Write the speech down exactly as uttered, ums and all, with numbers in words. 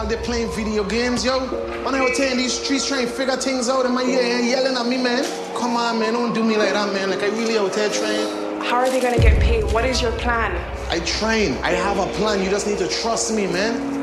They're playing video games, yo. When I was in these streets trying to figure things out in my ear and yelling at me, man. Come on, man, don't do me like that, man. Like, I really out there trying. How are they gonna get paid? What is your plan? I train. I have a plan. You just need to trust me, man.